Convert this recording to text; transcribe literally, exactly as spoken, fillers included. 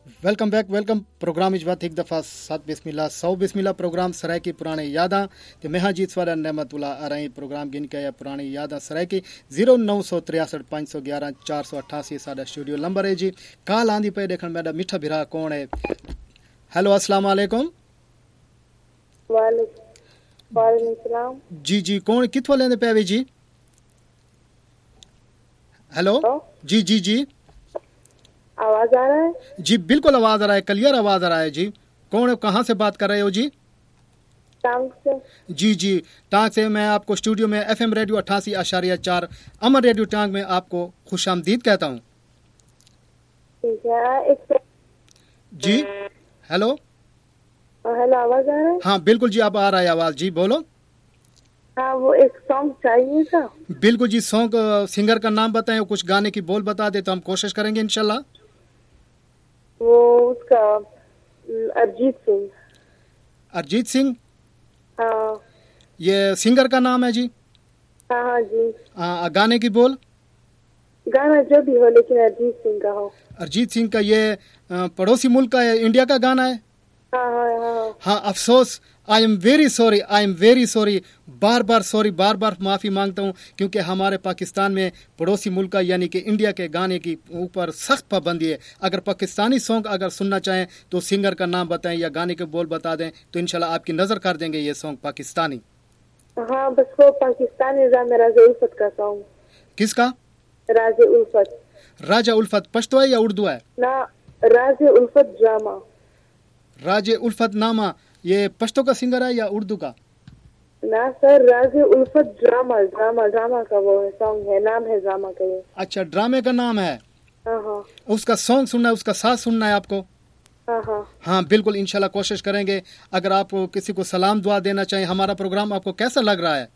Welcome back welcome programme इस बात एक दफ़ा सात बिस्मिल्लाह सौ बिस्मिल्लाह प्रोग्राम सराय की पुरानी यादां ते मैं हां जीत वाला नेमतुल्ला आ रही प्रोग्राम गिन के पुरानी यादां सराय की जीरो नौ सौ तिरसठ पाँच सौ ग्यारह चार सौ अठासी साडा स्टूडियो नंबर है जी काल आंदी पे देखण मेरा मिठा भिरा कौन है। हेलो अस्सलाम वालेकुम। वालेकुम सलाम। जी जी कौन किथों लेंदे पे जी? हेलो जी जी जी आवाज आ रहा है? जी बिल्कुल आवाज आ रहा है, क्लियर आवाज आ रहा है जी। कौन कहाँ से बात कर रहे हो जी? टांग से। जी जी टांग से मैं आपको स्टूडियो में एफएम रेडियो अट्ठासी आशारिया चार अमर रेडियो टांग में आपको खुशामदीद कहता हूँ। ठीक है। एक जी हेलो हेलो आवाज आ रहा है? हाँ बिल्कुल जी अब आ रहा है आवाज जी बोलो। हाँ वो एक सॉन्ग चाहिए था। बिल्कुल जी सॉन्ग सिंगर का नाम बताएं, कुछ गाने की बोल बता दे तो हम कोशिश करेंगे इंशाल्लाह। वो उसका अरिजीत सिंह। अरिजीत सिंह? हाँ ये सिंगर का नाम है जी? हाँ हाँ जी। आ, गाने की बोल? गाना जो भी हो लेकिन अरिजीत सिंह का हो। अरिजीत सिंह का ये आ, पड़ोसी मुल्क का है, इंडिया का गाना है। हाँ हाँ हाँ हाँ अफसोस I am very sorry I am very sorry bar bar sorry बार बार माफ़ी मांगता हूँ क्योंकि हमारे पाकिस्तान में पड़ोसी मुल्क का यानी कि इंडिया के गाने की ऊपर सख्त पाबंदी है। अगर पाकिस्तानी सॉन्ग अगर सुनना चाहें तो सिंगर का नाम बताएं या गाने के बोल बता दें तो इंशाल्लाह आपकी नज़र कर देंगे ये सॉन्ग पाकिस्तानी। हाँ बस वो पाकिस्तानी राजे उल्फत का सॉन्ग। किसका? राजे उल्फत। राजा उल्फत पश्तो है या उर्दू है? ना राजे उल्फत ड्रामा। राजे उल्फत नामा ये पश्तो का सिंगर है या उर्दू का? ना सर राजे उल्फत ड्रामा ड्रामा ड्रामा का वो है सॉन्ग है, नाम है ड्रामा का ये। अच्छा ड्रामे का नाम है। हाँ हाँ उसका सॉन्ग सुनना है, उसका साथ सुनना है आपको? हाँ हाँ हाँ बिल्कुल इंशाल्लाह कोशिश करेंगे। अगर आप किसी को सलाम दुआ देना चाहें, हमारा प्रोग्राम आपको कैसा लग रहा है?